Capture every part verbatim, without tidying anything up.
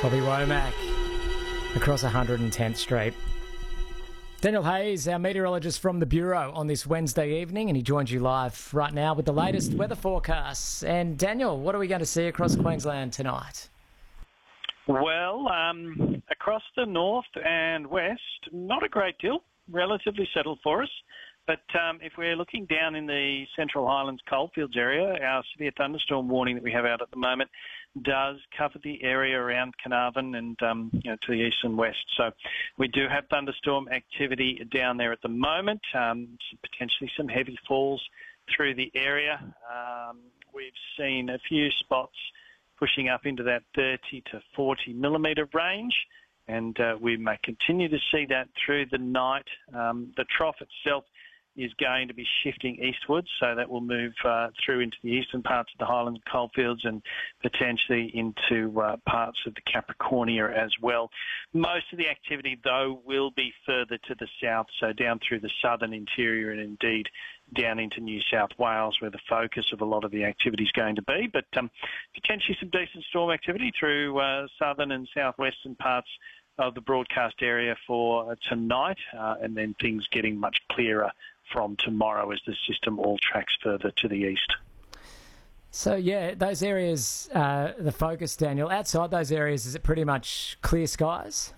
Bobby Womack across one hundred tenth Street. Daniel Hayes, our meteorologist from the Bureau on this Wednesday evening, and he joins you live right now with the latest weather forecasts. And Daniel, what are we going to see across Queensland tonight? Well, um, across the north and west, not a great deal, relatively settled for us. But um, if we're looking down in the Central Highlands coalfields area, our severe thunderstorm warning that we have out at the moment does cover the area around Carnarvon and um, you know, to the east and west. So we do have thunderstorm activity down there at the moment, um, potentially some heavy falls through the area. Um, we've seen a few spots pushing up into that thirty to forty millimetre range, and uh, we may continue to see that through the night. Um, the trough itself is going to be shifting eastwards, so that will move uh, through into the eastern parts of the Highlands coalfields and potentially into uh, parts of the Capricornia as well. Most of the activity, though, will be further to the south, so down through the southern interior and indeed down into New South Wales, where the focus of a lot of the activity is going to be. But um, potentially some decent storm activity through uh, southern and southwestern parts of the broadcast area for uh, tonight, uh, and then things getting much clearer from tomorrow as the system all tracks further to the east. So, yeah, those areas, uh, the focus, Daniel, outside those areas, is it pretty much clear skies?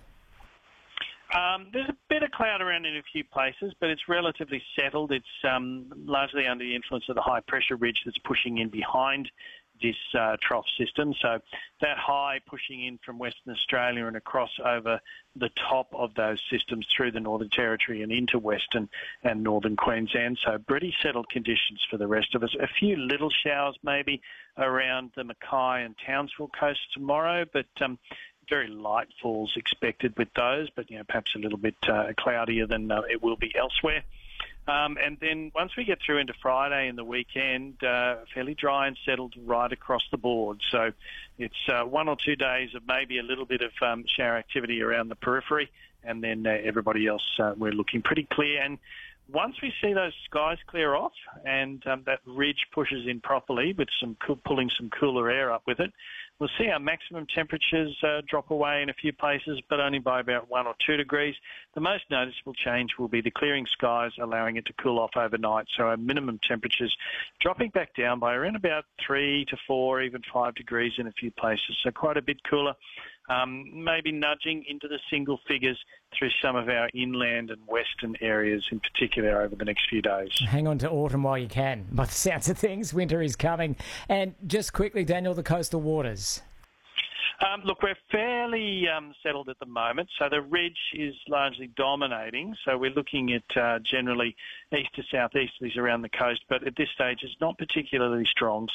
Um, there's a bit of cloud around in a few places, but it's relatively settled. It's um, largely under the influence of the high-pressure ridge that's pushing in behind this uh, trough system. So that high pushing in from Western Australia and across over the top of those systems through the Northern Territory and into Western and Northern Queensland. So pretty settled conditions for the rest of us. A few little showers maybe around the Mackay and Townsville coast tomorrow, but um, very light falls expected with those, but you know, perhaps a little bit uh, cloudier than uh, it will be elsewhere. Um, and then once we get through into Friday and the weekend, uh, fairly dry and settled right across the board. So it's uh, one or two days of maybe a little bit of um, shower activity around the periphery, and then uh, everybody else, uh, we're looking pretty clear. And once we see those skies clear off and um, that ridge pushes in properly with some cool, pulling some cooler air up with it, we'll see our maximum temperatures uh, drop away in a few places, but only by about one or two degrees. The most noticeable change will be the clearing skies, allowing it to cool off overnight. So our minimum temperatures dropping back down by around about three to four, even five degrees in a few places. So quite a bit cooler. Um, maybe nudging into the single figures through some of our inland and western areas in particular over the next few days. Hang on to autumn while you can. By the sounds of things, winter is coming. And just quickly, Daniel, the coastal waters. Um, look, we're fairly um, settled at the moment, so the ridge is largely dominating. So we're looking at uh, generally east to southeasterlies around the coast, but at this stage it's not particularly strong.